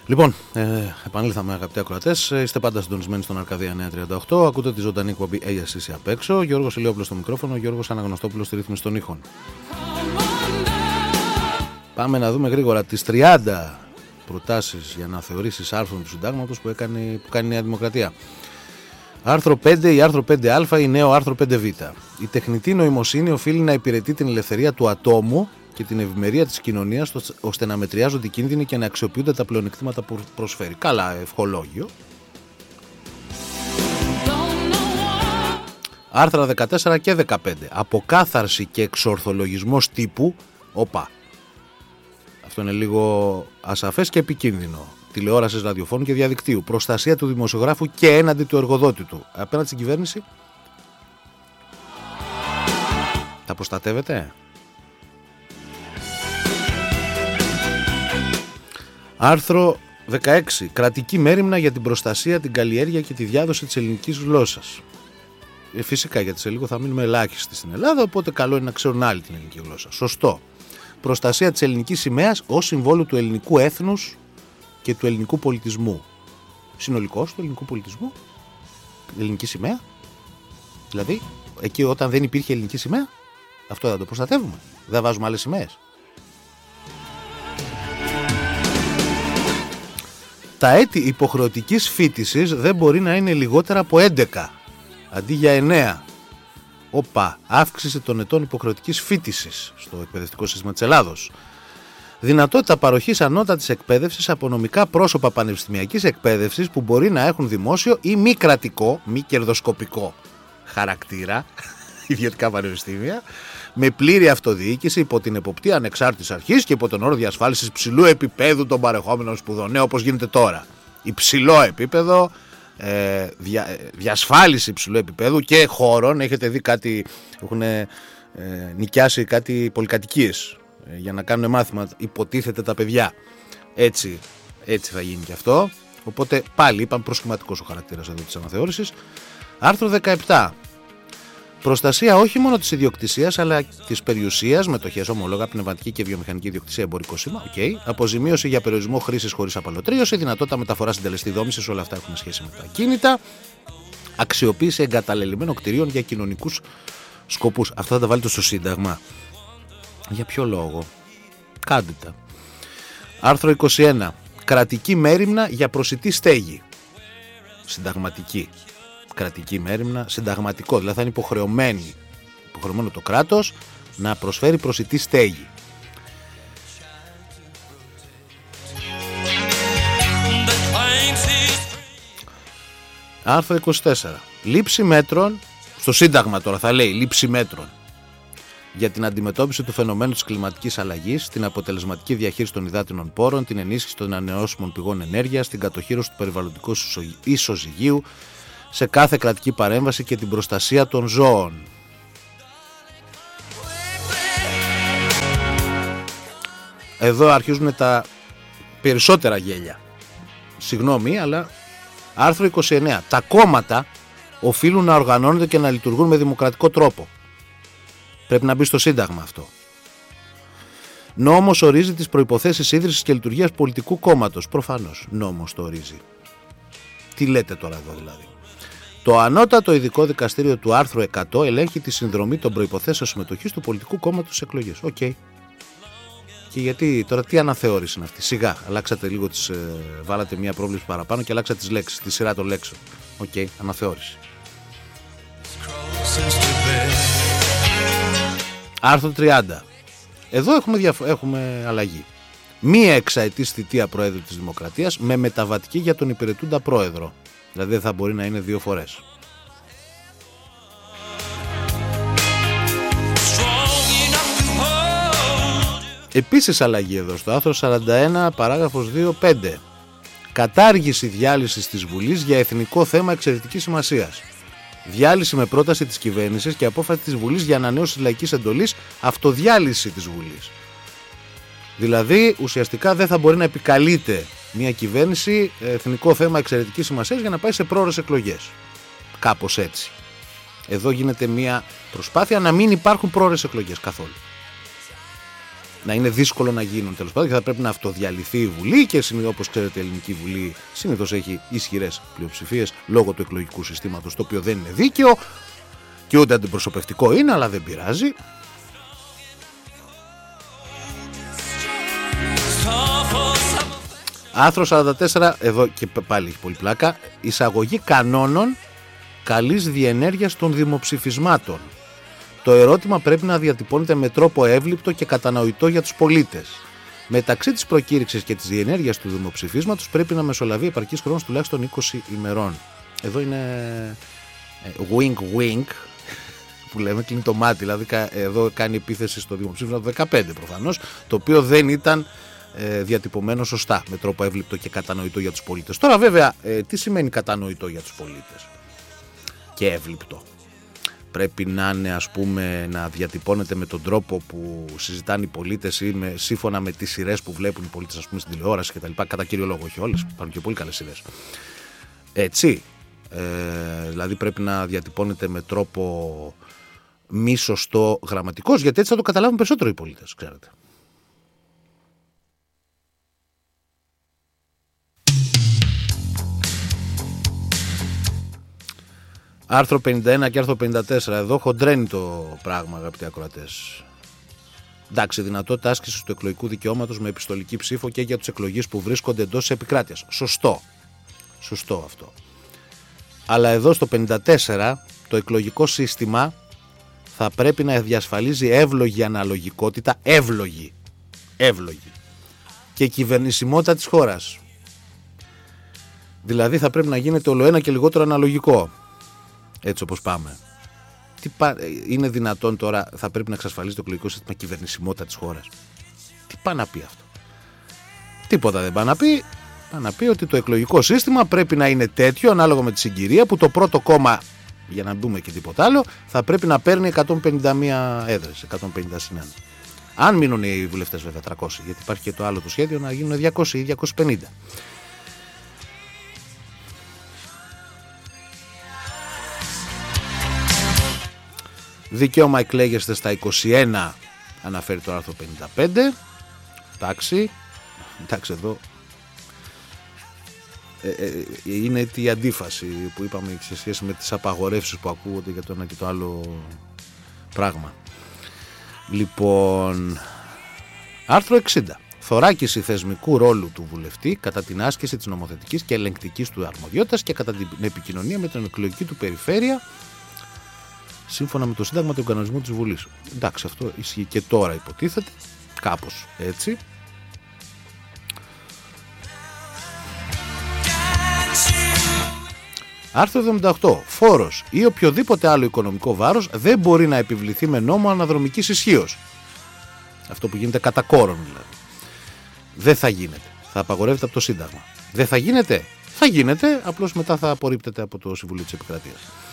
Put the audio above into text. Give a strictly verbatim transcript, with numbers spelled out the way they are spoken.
Λοιπόν, ε, επανήλθαμε αγαπητοί ακροατές. Είστε πάντα συντονισμένοι στον Αρκαδία εννιακόσια τριάντα οκτώ. Ακούτε τη ζωντανή εκπομπή Hey Εσύ απ' έξω. Γιώργος Ηλιόπουλος στο μικρόφωνο, Γιώργος Αναγνωστόπουλος στη ρύθμιση των ήχων. Πάμε να δούμε γρήγορα τις τριάντα προτάσεις για αναθεωρήσεις άρθρων του συντάγματος που, έκανε, που κάνει η Νέα Δημοκρατία. Άρθρο πέντε ή άρθρο πέντε α ή νέο άρθρο πέντε β. Η τεχνητή νοημοσύνη οφείλει να υπηρετεί την ελευθερία του ατόμου και την ευημερία της κοινωνίας, ώστε να μετριάζονται οι κίνδυνοι και να αξιοποιούνται τα πλεονεκτήματα που προσφέρει. Καλά, ευχολόγιο. Άρθρα δεκατέσσερα και δεκαπέντε. Αποκάθαρση και εξορθολογισμός τύπου. Οπα. Αυτό είναι λίγο ασαφές και επικίνδυνο. Τηλεόρασης, ραδιοφώνου και διαδικτύου. Προστασία του δημοσιογράφου και έναντι του εργοδότη του. Απέναντι στην κυβέρνηση. Τα προστατεύετε. Άρθρο δεκαέξι. Κρατική μέριμνα για την προστασία, την καλλιέργεια και τη διάδοση της ελληνικής γλώσσας. Ε, φυσικά, γιατί σε λίγο θα μείνουμε ελάχιστοι στην Ελλάδα, οπότε καλό είναι να ξέρουν άλλοι την ελληνική γλώσσα. Σωστό. Προστασία της ελληνικής σημαίας ως συμβόλου του ελληνικού έθνους και του ελληνικού πολιτισμού. Συνολικός του ελληνικού πολιτισμού. Ελληνική σημαία. Δηλαδή, εκεί όταν δεν υπήρχε ελληνική σημαία, αυτό θα το προστατεύουμε. Δεν βάζουμε άλλες σημαίες. Τα έτη υποχρεωτικής φοιτησης δεν μπορεί να είναι λιγότερα από έντεκα, αντί για εννέα. Οπα, αύξηση των ετών υποχρεωτικής φοιτησης στο εκπαιδευτικό σύστημα της Ελλάδος. Δυνατότητα παροχής ανώτατης εκπαίδευσης από νομικά πρόσωπα πανεπιστημιακής εκπαίδευσης που μπορεί να έχουν δημόσιο ή μη κρατικό, μη κερδοσκοπικό χαρακτήρα, ιδιωτικά πανεπιστήμια, με πλήρη αυτοδιοίκηση υπό την εποπτεία ανεξάρτητης αρχής και υπό τον όρο διασφάλισης ψηλού επίπεδου των παρεχόμενων σπουδών. Ναι, όπως γίνεται τώρα. Υψηλό επίπεδο, ε, δια, διασφάλιση υψηλού επίπεδου και χώρων. Έχετε δει κάτι, έχουν ε, νοικιάσει κάτι πολυκατοικίες ε, για να κάνουν μάθημα, υποτίθεται τα παιδιά. Έτσι, έτσι θα γίνει και αυτό. Οπότε πάλι είπαμε προσχηματικός ο χαρακτήρας εδώ της αναθεώρησης. Άρθρο δεκαεπτά. Προστασία όχι μόνο της ιδιοκτησίας αλλά της περιουσίας, μετοχές, ομόλογα, πνευματική και βιομηχανική ιδιοκτησία, εμπορικό σήμα. Okay. Αποζημίωση για περιορισμό χρήσης χωρίς απαλωτρίωση, δυνατότητα μεταφοράς συντελεστή δόμησης, όλα αυτά έχουν σχέση με τα ακίνητα. Αξιοποίηση εγκαταλελειμμένων κτηρίων για κοινωνικούς σκοπούς. Αυτό θα τα βάλετε στο Σύνταγμα. Για ποιο λόγο? Κάντε τα. Άρθρο είκοσι ένα. Κρατική μέριμνα για προσιτή στέγη. Συνταγματική. Κρατική μέριμνα, συνταγματικό, δηλαδή θα είναι υποχρεωμένη, υποχρεωμένο το κράτος να προσφέρει προσιτή στέγη. Άρθρο είκοσι τέσσερα. Λήψη μέτρων, στο Σύνταγμα τώρα θα λέει λήψη μέτρων για την αντιμετώπιση του φαινομένου της κλιματικής αλλαγής, την αποτελεσματική διαχείριση των υδάτινων πόρων, την ενίσχυση των ανανεώσιμων πηγών ενέργειας, την κατοχύρωση του περιβαλλοντικού ισοζυγίου σε κάθε κρατική παρέμβαση και την προστασία των ζώων. Εδώ αρχίζουν τα περισσότερα γέλια. Συγγνώμη, αλλά άρθρο είκοσι εννέα. Τα κόμματα οφείλουν να οργανώνονται και να λειτουργούν με δημοκρατικό τρόπο. Πρέπει να μπει στο Σύνταγμα αυτό. Νόμος ορίζει τις προϋποθέσεις ίδρυσης και λειτουργίας πολιτικού κόμματος. Προφανώς νόμος το ορίζει. Τι λέτε τώρα εδώ δηλαδή? Το ανώτατο ειδικό δικαστήριο του άρθρου εκατό ελέγχει τη συνδρομή των προϋποθέσεων συμμετοχής του πολιτικού κόμματος στις εκλογές. Οκ. Okay. Και γιατί τώρα τι αναθεώρηση είναι αυτή? Σιγά, αλλάξατε λίγο τις, ε, βάλατε μία πρόβλεψη παραπάνω και αλλάξατε τις λέξεις, τη σειρά των λέξεων. Οκ, okay, αναθεώρηση. Άρθρο τριάντα. Εδώ έχουμε, διαφο- έχουμε αλλαγή. Μία εξαετής θητεία Προέδρου της Δημοκρατίας με μεταβατική για τον υπηρετούντα Πρόεδρο. Δηλαδή δεν θα μπορεί να είναι δύο φορές. Επίσης αλλαγή εδώ στο άρθρο σαράντα ένα παράγραφος δύο πέντε. Κατάργηση διάλυσης της Βουλής για εθνικό θέμα εξαιρετικής σημασίας. Διάλυση με πρόταση της κυβέρνησης και απόφαση της Βουλής για ανανέωση της λαϊκής εντολής, αυτοδιάλυση της Βουλής. Δηλαδή ουσιαστικά δεν θα μπορεί να επικαλείται μια κυβέρνηση εθνικό θέμα εξαιρετικής σημασίας για να πάει σε πρόωρες εκλογές. Κάπως έτσι. Εδώ γίνεται μια προσπάθεια να μην υπάρχουν πρόωρες εκλογές καθόλου. να είναι δύσκολο να γίνουν τέλος πάντων και θα πρέπει να αυτοδιαλυθεί η Βουλή και όπως ξέρετε η Ελληνική Βουλή συνήθως έχει ισχυρές πλειοψηφίες λόγω του εκλογικού συστήματος, το οποίο δεν είναι δίκαιο και ούτε αντιπροσωπευτικό είναι, αλλά δεν πειράζει. Άρθρο σαράντα τέσσερα, εδώ και πάλι έχει πολύ πλάκα, εισαγωγή κανόνων καλής διενέργειας των δημοψηφισμάτων. Το ερώτημα πρέπει να διατυπώνεται με τρόπο εύληπτο και κατανοητό για τους πολίτες. Μεταξύ της προκήρυξης και της διενέργειας του δημοψηφίσματος πρέπει να μεσολαβεί επαρκής χρόνος τουλάχιστον είκοσι ημερών. Εδώ είναι wink wink που λέμε, κλείνει το μάτι, δηλαδή εδώ κάνει επίθεση στο δημοψήφισμα του δεκαπέντε προφανώς, το οποίο δεν ήταν ε, διατυπωμένο σωστά, με τρόπο εύληπτο και κατανοητό για τους πολίτες. Τώρα βέβαια, ε, τι σημαίνει κατανοητό για τους πολίτες και εύληπτο? Πρέπει να είναι, ας πούμε, να διατυπώνεται με τον τρόπο που συζητάνε οι πολίτες ή με, σύμφωνα με τις σειρές που βλέπουν οι πολίτες, ας πούμε, στην τηλεόραση κτλ. Κατά κύριο λόγο, όχι όλες, υπάρχουν και πολύ καλές σειρές. Έτσι, ε, δηλαδή πρέπει να διατυπώνεται με τρόπο μη σωστό γραμματικός, γιατί έτσι θα το καταλάβουν περισσότερο οι πολίτες, ξέρετε. Άρθρο πενήντα ένα και άρθρο πενήντα τέσσερα. Εδώ χοντρένει το πράγμα, αγαπητοί ακροατές. Εντάξει, δυνατότητα άσκησης του εκλογικού δικαιώματος με επιστολική ψήφο και για τους εκλογείς που βρίσκονται εντός της επικράτειας. Σωστό. Σωστό αυτό. Αλλά εδώ στο πενήντα τέσσερα το εκλογικό σύστημα θα πρέπει να διασφαλίζει εύλογη αναλογικότητα, εύλογη, εύλογη και κυβερνησιμότητα της χώρας. Δηλαδή θα πρέπει να γίνεται ολοένα και λιγότερο αναλογικό. Έτσι όπως πάμε. Τι πά... Είναι δυνατόν τώρα, θα πρέπει να εξασφαλίσει το εκλογικό σύστημα κυβερνησιμότητα της χώρας? Τι πάει να πει αυτό? Τίποτα δεν πάει να πει. Πάει να πει ότι το εκλογικό σύστημα πρέπει να είναι τέτοιο, ανάλογα με τη συγκυρία, που το πρώτο κόμμα, για να μην δούμε και τίποτα άλλο, θα πρέπει να παίρνει εκατόν πενήντα μία έδρες, εκατόν πενήντα συν ένα. Αν μείνουν οι βουλευτές βέβαια τριακόσιοι, γιατί υπάρχει και το άλλο το σχέδιο να γίνουν διακόσιοι ή διακόσιοι πενήντα. Δικαίωμα εκλέγεστε στα είκοσι ένα, αναφέρει το άρθρο πενήντα πέντε. Εντάξει, εντάξει εδώ ε, ε, είναι η αντίφαση που είπαμε σε σχέση με τις απαγορεύσεις που ακούγονται για το ένα και το άλλο πράγμα. Λοιπόν, άρθρο εξήντα. Θωράκιση θεσμικού ρόλου του βουλευτή κατά την άσκηση της νομοθετικής και ελεγκτικής του αρμοδιότητας και κατά την επικοινωνία με την εκλογική του περιφέρεια, σύμφωνα με το Σύνταγμα του Κανονισμού της Βουλής. Εντάξει, αυτό ισχύει και τώρα, υποτίθεται, κάπως έτσι. Άρθρο εβδομήντα οκτώ. Φόρος ή οποιοδήποτε άλλο οικονομικό βάρος δεν μπορεί να επιβληθεί με νόμο αναδρομικής ισχύως. Αυτό που γίνεται κατά κόρον δηλαδή. Δεν θα γίνεται. Θα απαγορεύεται από το Σύνταγμα. Δεν θα γίνεται. Θα γίνεται, απλώς μετά θα απορρίπτεται από το Συμβουλίο της Επικρατείας.